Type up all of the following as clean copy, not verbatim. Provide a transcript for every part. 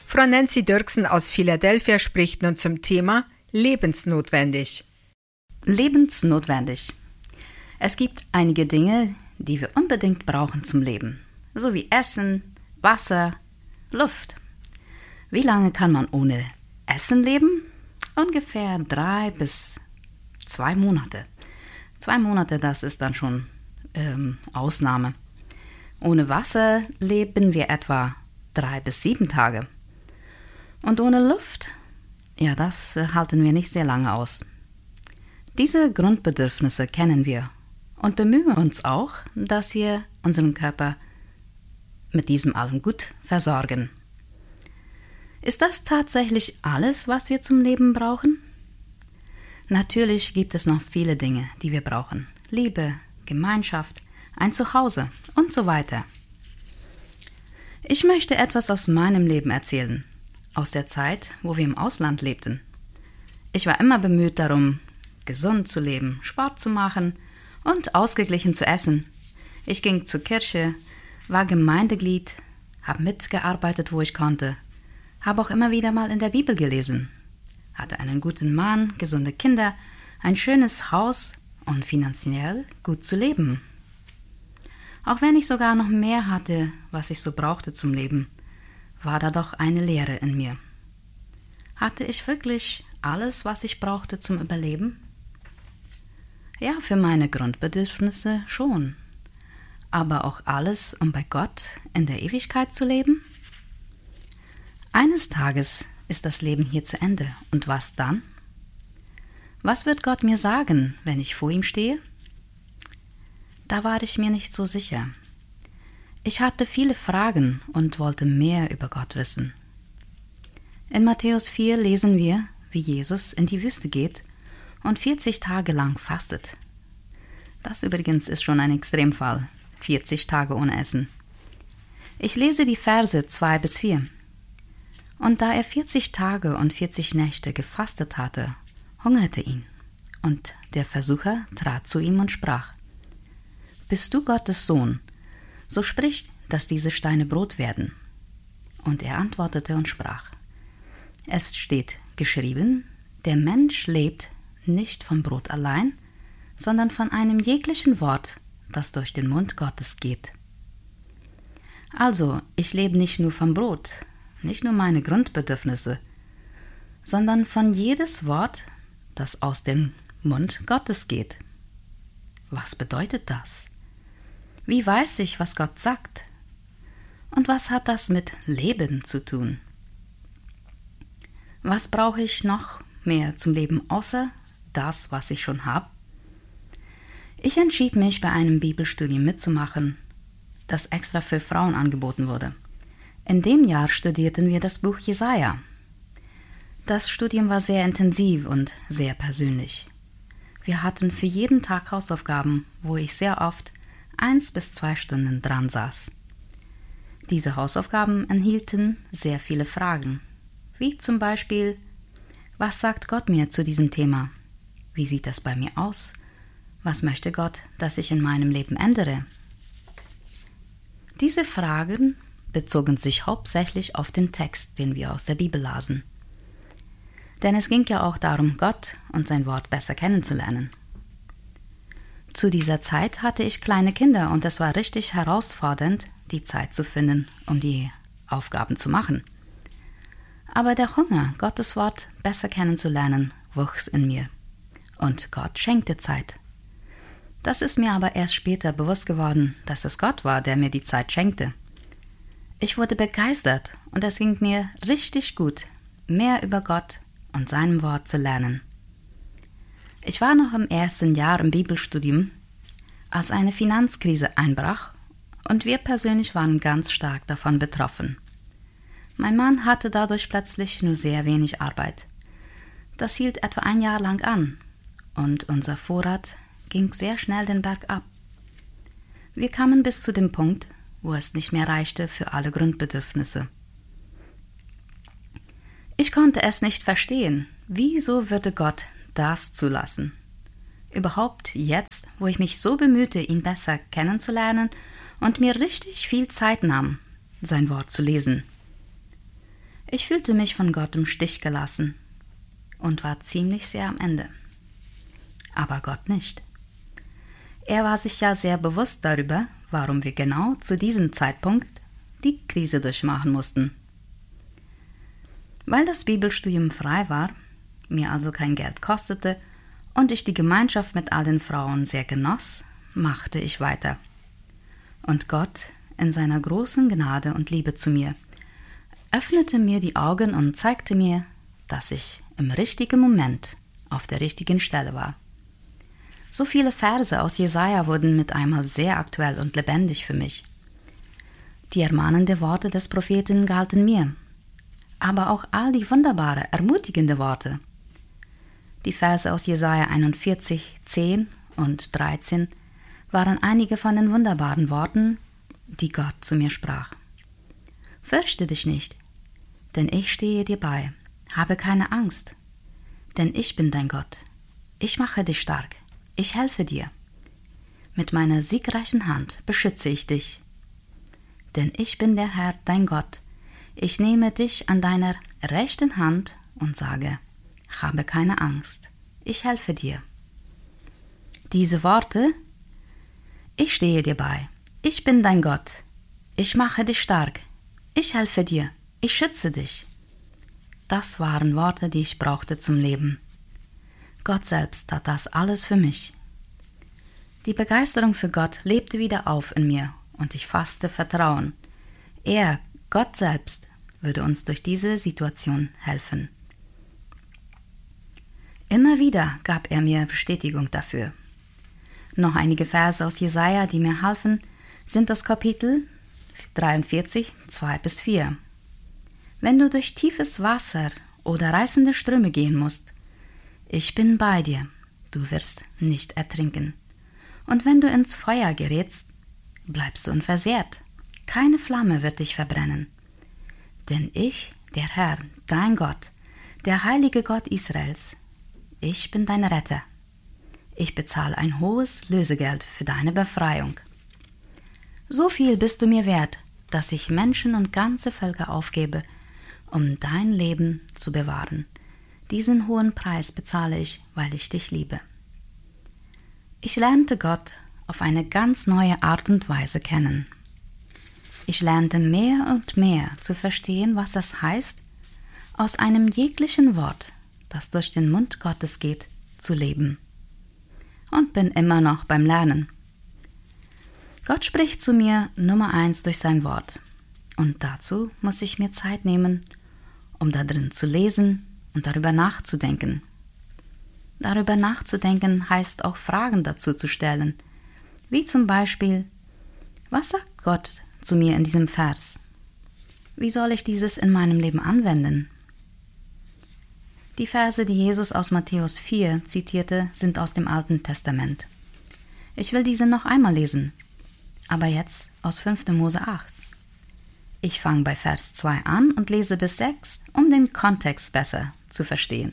Frau Nancy Dirksen aus Philadelphia spricht nun zum Thema lebensnotwendig. Lebensnotwendig. Es gibt einige Dinge, die wir unbedingt brauchen zum Leben, so wie Essen, Wasser, Luft. Wie lange kann man ohne Essen leben? Ungefähr 3 bis 2 Monate. 2 Monate, das ist dann schon Ausnahme. Ohne Wasser leben wir etwa 3 bis 7 Tage. Und ohne Luft, ja, das halten wir nicht sehr lange aus. Diese Grundbedürfnisse kennen wir und bemühen uns auch, dass wir unseren Körper mit diesem allem gut versorgen. Ist das tatsächlich alles, was wir zum Leben brauchen? Natürlich gibt es noch viele Dinge, die wir brauchen. Liebe, Gemeinschaft, ein Zuhause und so weiter. Ich möchte etwas aus meinem Leben erzählen, aus der Zeit, wo wir im Ausland lebten. Ich war immer bemüht darum, gesund zu leben, Sport zu machen und ausgeglichen zu essen. Ich ging zur Kirche, war Gemeindeglied, habe mitgearbeitet, wo ich konnte, habe auch immer wieder mal in der Bibel gelesen, hatte einen guten Mann, gesunde Kinder, ein schönes Haus und finanziell gut zu leben. Auch wenn ich sogar noch mehr hatte, was ich so brauchte zum Leben, war da doch eine Leere in mir. Hatte ich wirklich alles, was ich brauchte zum Überleben? Ja, für meine Grundbedürfnisse schon. Aber auch alles, um bei Gott in der Ewigkeit zu leben? Eines Tages ist das Leben hier zu Ende. Und was dann? Was wird Gott mir sagen, wenn ich vor ihm stehe? Da war ich mir nicht so sicher. Ich hatte viele Fragen und wollte mehr über Gott wissen. In Matthäus 4 lesen wir, wie Jesus in die Wüste geht und 40 Tage lang fastet. Das übrigens ist schon ein Extremfall, 40 Tage ohne Essen. Ich lese die Verse 2 bis 4. Und da er 40 Tage und 40 Nächte gefastet hatte, hungerte ihn. Und der Versucher trat zu ihm und sprach: Bist du Gottes Sohn, so sprich, dass diese Steine Brot werden. Und er antwortete und sprach: Es steht geschrieben, der Mensch lebt nicht vom Brot allein, sondern von einem jeglichen Wort, das durch den Mund Gottes geht. Also, ich lebe nicht nur vom Brot, nicht nur meine Grundbedürfnisse, sondern von jedes Wort, das aus dem Mund Gottes geht. Was bedeutet das? Wie weiß ich, was Gott sagt? Und was hat das mit Leben zu tun? Was brauche ich noch mehr zum Leben außer das, was ich schon habe? Ich entschied mich, bei einem Bibelstudium mitzumachen, das extra für Frauen angeboten wurde. In dem Jahr studierten wir das Buch Jesaja. Das Studium war sehr intensiv und sehr persönlich. Wir hatten für jeden Tag Hausaufgaben, wo ich sehr oft 1 bis 2 Stunden dran saß. Diese Hausaufgaben enthielten sehr viele Fragen, wie zum Beispiel: Was sagt Gott mir zu diesem Thema? Wie sieht das bei mir aus? Was möchte Gott, dass ich in meinem Leben ändere? Diese Fragen bezogen sich hauptsächlich auf den Text, den wir aus der Bibel lasen. Denn es ging ja auch darum, Gott und sein Wort besser kennenzulernen. Zu dieser Zeit hatte ich kleine Kinder und es war richtig herausfordernd, die Zeit zu finden, um die Aufgaben zu machen. Aber der Hunger, Gottes Wort besser kennenzulernen, wuchs in mir. Und Gott schenkte Zeit. Das ist mir aber erst später bewusst geworden, dass es Gott war, der mir die Zeit schenkte. Ich wurde begeistert und es ging mir richtig gut, mehr über Gott und seinem Wort zu lernen. Ich war noch im ersten Jahr im Bibelstudium, als eine Finanzkrise einbrach und wir persönlich waren ganz stark davon betroffen. Mein Mann hatte dadurch plötzlich nur sehr wenig Arbeit. Das hielt etwa 1 Jahr lang an und unser Vorrat ging sehr schnell den Berg ab. Wir kamen bis zu dem Punkt, wo es nicht mehr reichte für alle Grundbedürfnisse. Ich konnte es nicht verstehen. Wieso würde Gott das zulassen? Überhaupt jetzt, wo ich mich so bemühte, ihn besser kennenzulernen und mir richtig viel Zeit nahm, sein Wort zu lesen. Ich fühlte mich von Gott im Stich gelassen und war ziemlich sehr am Ende. Aber Gott nicht. Er war sich ja sehr bewusst darüber, warum wir genau zu diesem Zeitpunkt die Krise durchmachen mussten. Weil das Bibelstudium frei war, mir also kein Geld kostete und ich die Gemeinschaft mit all den Frauen sehr genoss, machte ich weiter. Und Gott, in seiner großen Gnade und Liebe zu mir, öffnete mir die Augen und zeigte mir, dass ich im richtigen Moment auf der richtigen Stelle war. So viele Verse aus Jesaja wurden mit einmal sehr aktuell und lebendig für mich. Die ermahnenden Worte des Propheten galten mir, aber auch all die wunderbaren, ermutigenden Worte. Die Verse aus Jesaja 41, 10 und 13 waren einige von den wunderbaren Worten, die Gott zu mir sprach. Fürchte dich nicht, denn ich stehe dir bei. Habe keine Angst, denn ich bin dein Gott. Ich mache dich stark. Ich helfe dir. Mit meiner siegreichen Hand beschütze ich dich. Denn ich bin der Herr, dein Gott. Ich nehme dich an deiner rechten Hand und sage, habe keine Angst. Ich helfe dir. Diese Worte, ich stehe dir bei. Ich bin dein Gott. Ich mache dich stark. Ich helfe dir. Ich schütze dich. Das waren Worte, die ich brauchte zum Leben. Gott selbst tat das alles für mich. Die Begeisterung für Gott lebte wieder auf in mir und ich fasste Vertrauen. Er, Gott selbst, würde uns durch diese Situation helfen. Immer wieder gab er mir Bestätigung dafür. Noch einige Verse aus Jesaja, die mir halfen, sind das Kapitel 43, 2-4. Wenn du durch tiefes Wasser oder reißende Ströme gehen musst, ich bin bei dir, du wirst nicht ertrinken. Und wenn du ins Feuer gerätst, bleibst du unversehrt, keine Flamme wird dich verbrennen. Denn ich, der Herr, dein Gott, der heilige Gott Israels, ich bin dein Retter. Ich bezahle ein hohes Lösegeld für deine Befreiung. So viel bist du mir wert, dass ich Menschen und ganze Völker aufgebe, um dein Leben zu bewahren. Diesen hohen Preis bezahle ich, weil ich dich liebe. Ich lernte Gott auf eine ganz neue Art und Weise kennen. Ich lernte mehr und mehr zu verstehen, was das heißt, aus einem jeglichen Wort, das durch den Mund Gottes geht, zu leben. Und bin immer noch beim Lernen. Gott spricht zu mir Nummer 1 durch sein Wort. Und dazu muss ich mir Zeit nehmen, um da drin zu lesen und darüber nachzudenken. Darüber nachzudenken heißt auch Fragen dazu zu stellen, wie zum Beispiel, was sagt Gott zu mir in diesem Vers? Wie soll ich dieses in meinem Leben anwenden? Die Verse, die Jesus aus Matthäus 4 zitierte, sind aus dem Alten Testament. Ich will diese noch einmal lesen, aber jetzt aus 5. Mose 8. Ich fange bei Vers 2 an und lese bis 6, um den Kontext besser zu verstehen.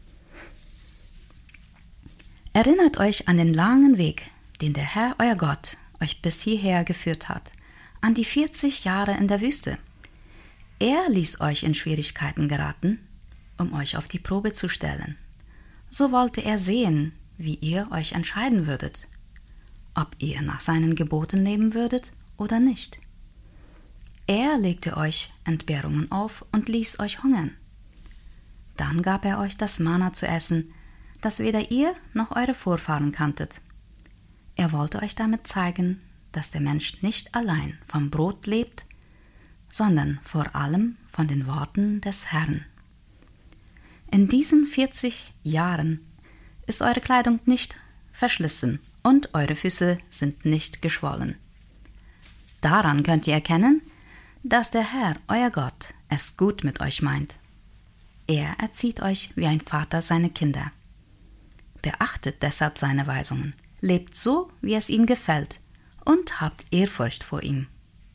Erinnert euch an den langen Weg, den der Herr, euer Gott, euch bis hierher geführt hat, an die 40 Jahre in der Wüste. Er ließ euch in Schwierigkeiten geraten, um euch auf die Probe zu stellen. So wollte er sehen, wie ihr euch entscheiden würdet, ob ihr nach seinen Geboten leben würdet oder nicht. Er legte euch Entbehrungen auf und ließ euch hungern. Dann gab er euch das Manna zu essen, das weder ihr noch eure Vorfahren kanntet. Er wollte euch damit zeigen, dass der Mensch nicht allein vom Brot lebt, sondern vor allem von den Worten des Herrn. In diesen 40 Jahren ist eure Kleidung nicht verschlissen und eure Füße sind nicht geschwollen. Daran könnt ihr erkennen, dass der Herr, euer Gott, es gut mit euch meint. Er erzieht euch wie ein Vater seine Kinder. Beachtet deshalb seine Weisungen, lebt so, wie es ihm gefällt und habt Ehrfurcht vor ihm.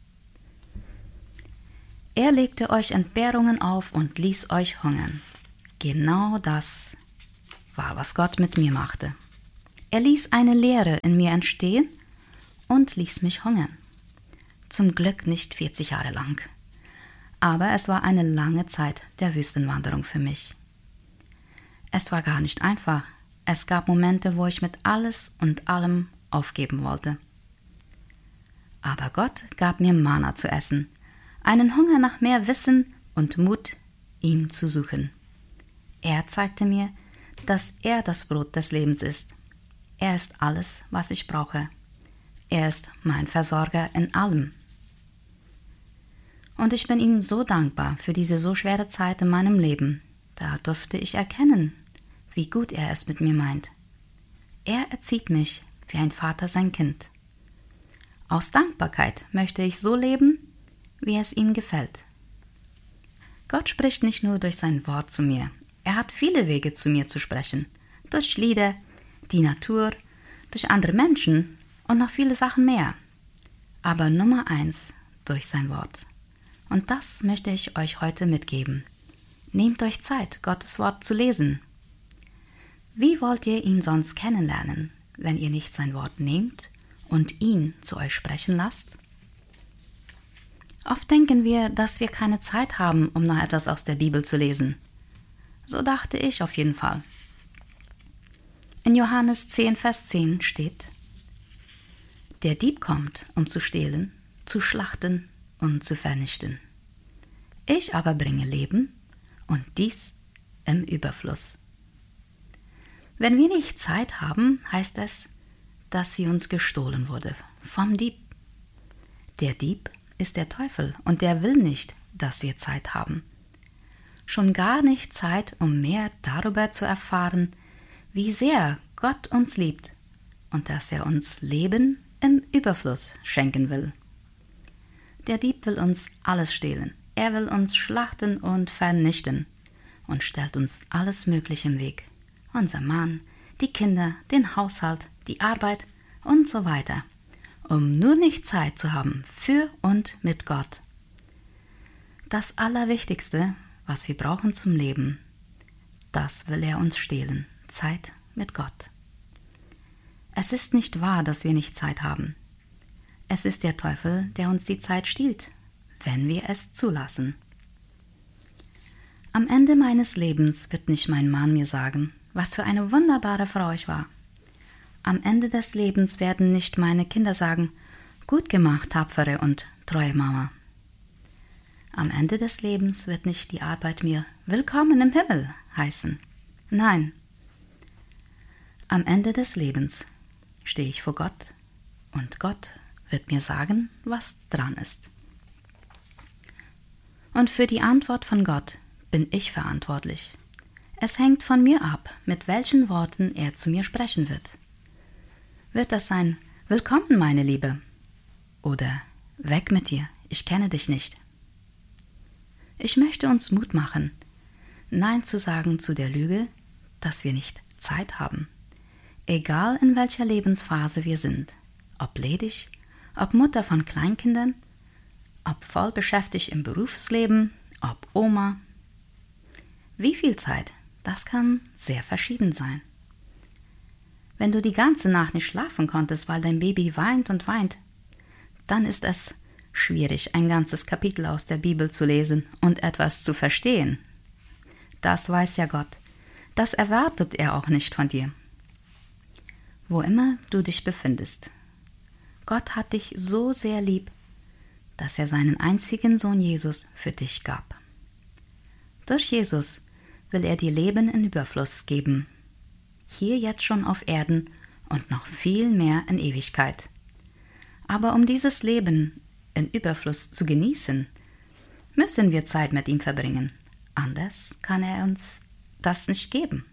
Er legte euch Entbehrungen auf und ließ euch hungern. Genau das war, was Gott mit mir machte. Er ließ eine Leere in mir entstehen und ließ mich hungern. Zum Glück nicht 40 Jahre lang. Aber es war eine lange Zeit der Wüstenwanderung für mich. Es war gar nicht einfach. Es gab Momente, wo ich mit alles und allem aufgeben wollte. Aber Gott gab mir Manna zu essen, einen Hunger nach mehr Wissen und Mut, ihn zu suchen. Er zeigte mir, dass er das Brot des Lebens ist. Er ist alles, was ich brauche. Er ist mein Versorger in allem. Und ich bin ihm so dankbar für diese so schwere Zeit in meinem Leben. Da durfte ich erkennen, wie gut er es mit mir meint. Er erzieht mich wie ein Vater sein Kind. Aus Dankbarkeit möchte ich so leben, wie es ihm gefällt. Gott spricht nicht nur durch sein Wort zu mir. Er hat viele Wege zu mir zu sprechen. Durch Lieder, die Natur, durch andere Menschen und noch viele Sachen mehr. Aber Nummer 1, durch sein Wort. Und das möchte ich euch heute mitgeben. Nehmt euch Zeit, Gottes Wort zu lesen. Wie wollt ihr ihn sonst kennenlernen, wenn ihr nicht sein Wort nehmt und ihn zu euch sprechen lasst? Oft denken wir, dass wir keine Zeit haben, um noch etwas aus der Bibel zu lesen. So dachte ich auf jeden Fall. In Johannes 10, Vers 10 steht: Der Dieb kommt, um zu stehlen, zu schlachten und zu vernichten. Ich aber bringe Leben und dies im Überfluss. Wenn wir nicht Zeit haben, heißt es, dass sie uns gestohlen wurde vom Dieb. Der Dieb ist der Teufel und der will nicht, dass wir Zeit haben. Schon gar nicht Zeit, um mehr darüber zu erfahren, wie sehr Gott uns liebt und dass er uns Leben im Überfluss schenken will. Der Dieb will uns alles stehlen. Er will uns schlachten und vernichten und stellt uns alles Mögliche im Weg. Unser Mann, die Kinder, den Haushalt, die Arbeit und so weiter, um nur nicht Zeit zu haben für und mit Gott. Das Allerwichtigste, was wir brauchen zum Leben, das will er uns stehlen, Zeit mit Gott. Es ist nicht wahr, dass wir nicht Zeit haben. Es ist der Teufel, der uns die Zeit stiehlt, wenn wir es zulassen. Am Ende meines Lebens wird nicht mein Mann mir sagen, was für eine wunderbare Frau ich war. Am Ende des Lebens werden nicht meine Kinder sagen, gut gemacht, tapfere und treue Mama. Am Ende des Lebens wird nicht die Arbeit mir willkommen im Himmel heißen. Nein. Am Ende des Lebens stehe ich vor Gott und Gott wird mir sagen, was dran ist. Und für die Antwort von Gott bin ich verantwortlich. Es hängt von mir ab, mit welchen Worten er zu mir sprechen wird. Wird das sein, willkommen, meine Liebe? Oder weg mit dir, ich kenne dich nicht. Ich möchte uns Mut machen, Nein zu sagen zu der Lüge, dass wir nicht Zeit haben. Egal in welcher Lebensphase wir sind, ob ledig, ob Mutter von Kleinkindern, ob voll beschäftigt im Berufsleben, ob Oma. Wie viel Zeit? Das kann sehr verschieden sein. Wenn du die ganze Nacht nicht schlafen konntest, weil dein Baby weint und weint, dann ist es schwierig, ein ganzes Kapitel aus der Bibel zu lesen und etwas zu verstehen. Das weiß ja Gott. Das erwartet er auch nicht von dir. Wo immer du dich befindest. Gott hat dich so sehr lieb, dass er seinen einzigen Sohn Jesus für dich gab. Durch Jesus will er dir Leben in Überfluss geben. Hier jetzt schon auf Erden und noch viel mehr in Ewigkeit. Aber um dieses Leben in Überfluss zu genießen, müssen wir Zeit mit ihm verbringen. Anders kann er uns das nicht geben.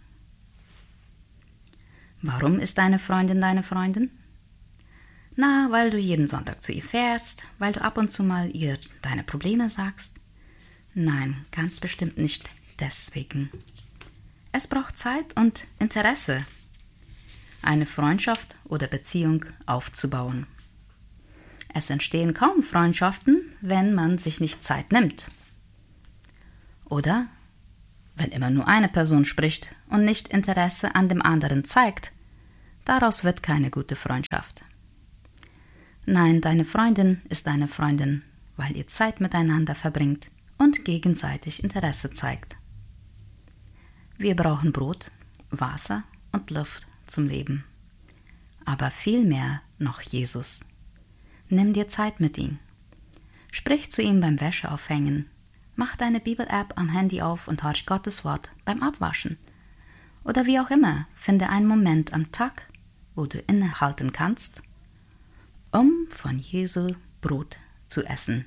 Warum ist deine Freundin deine Freundin? Na, weil du jeden Sonntag zu ihr fährst, weil du ab und zu mal ihr deine Probleme sagst? Nein, ganz bestimmt nicht deswegen. Es braucht Zeit und Interesse, eine Freundschaft oder Beziehung aufzubauen. Es entstehen kaum Freundschaften, wenn man sich nicht Zeit nimmt. Oder wenn immer nur eine Person spricht und nicht Interesse an dem anderen zeigt, daraus wird keine gute Freundschaft. Nein, deine Freundin ist deine Freundin, weil ihr Zeit miteinander verbringt und gegenseitig Interesse zeigt. Wir brauchen Brot, Wasser und Luft zum Leben. Aber viel mehr noch Jesus. Nimm dir Zeit mit ihm. Sprich zu ihm beim Wäscheaufhängen. Mach deine Bibel-App am Handy auf und horch Gottes Wort beim Abwaschen. Oder wie auch immer, finde einen Moment am Tag, wo du innehalten kannst, um von Jesu Brot zu essen.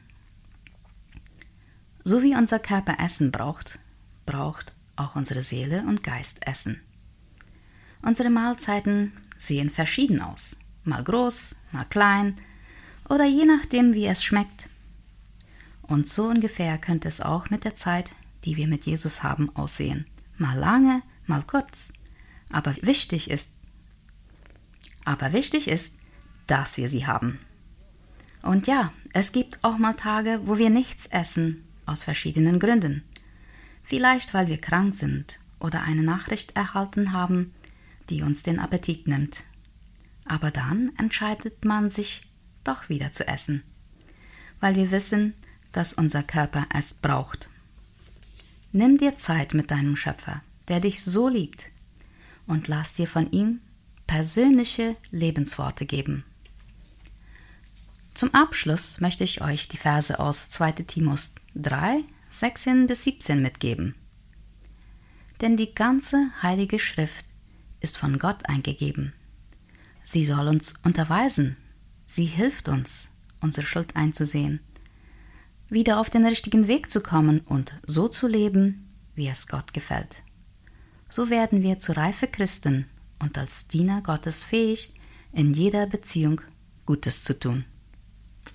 So wie unser Körper Essen braucht, braucht auch unsere Seele und Geist Essen. Unsere Mahlzeiten sehen verschieden aus, mal groß, mal klein oder je nachdem, wie es schmeckt. Und so ungefähr könnte es auch mit der Zeit, die wir mit Jesus haben, aussehen. Mal lange, mal kurz. Aber wichtig ist, dass wir sie haben. Und ja, es gibt auch mal Tage, wo wir nichts essen, aus verschiedenen Gründen. Vielleicht, weil wir krank sind oder eine Nachricht erhalten haben, die uns den Appetit nimmt. Aber dann entscheidet man sich doch wieder zu essen, weil wir wissen, dass unser Körper es braucht. Nimm dir Zeit mit deinem Schöpfer, der dich so liebt, und lass dir von ihm persönliche Lebensworte geben. Zum Abschluss möchte ich euch die Verse aus 2. Timotheus 3, 16-17 mitgeben. Denn die ganze Heilige Schrift ist von Gott eingegeben. Sie soll uns unterweisen. Sie hilft uns, unsere Schuld einzusehen, wieder auf den richtigen Weg zu kommen und so zu leben, wie es Gott gefällt. So werden wir zu reife Christen und als Diener Gottes fähig, in jeder Beziehung Gutes zu tun.